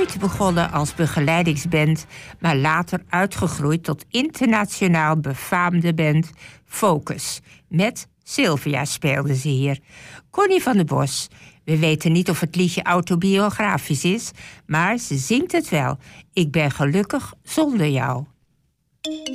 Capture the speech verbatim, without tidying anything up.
Ooit begonnen als begeleidingsband, maar later uitgegroeid tot internationaal befaamde band Focus. Met Sylvia speelden ze hier. Connie van der Bos. We weten niet of het liedje autobiografisch is, maar ze zingt het wel. Ik ben gelukkig zonder jou.